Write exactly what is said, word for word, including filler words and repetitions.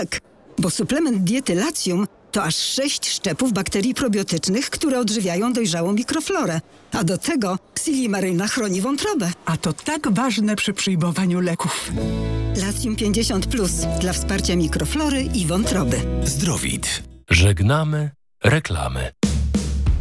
tak, bo suplement diety Latium to aż sześć szczepów bakterii probiotycznych, które odżywiają dojrzałą mikroflorę. A do tego Silimaryna chroni wątrobę. A to tak ważne przy przyjmowaniu leków. Latium pięćdziesiąt plus dla wsparcia mikroflory i wątroby. Zdrowit. Żegnamy reklamy.